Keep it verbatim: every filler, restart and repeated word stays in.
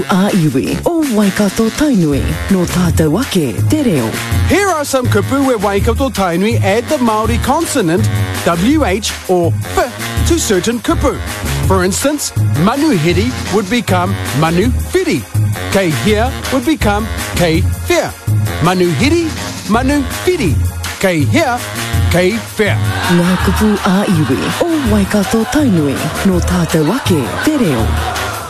A iwi o Waikato Tainui no tātou ake te reo. Here are some kupu where Waikato Tainui add the Māori consonant W H or F to certain kupu. For instance, manuhiri would become manufiri. Kei hea would become kei whea. Manuhiri, manufiri. Kei hea, kei whea. Ngā kupu a iwi o Waikato Tainui no tātou ake te reo.